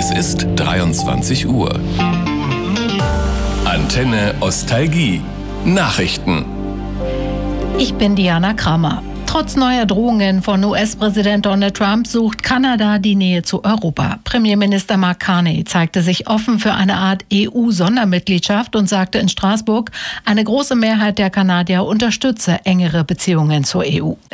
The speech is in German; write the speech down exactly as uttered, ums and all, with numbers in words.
Es ist dreiundzwanzig Uhr. Antenne Ostalgie. Nachrichten. Ich bin Diana Kramer. Trotz neuer Drohungen von U S-Präsident Donald Trump sucht Kanada die Nähe zu Europa. Premierminister Mark Carney zeigte sich offen für eine Art E U-Sondermitgliedschaft und sagte in Straßburg, eine große Mehrheit der Kanadier unterstütze engere Beziehungen zur E U.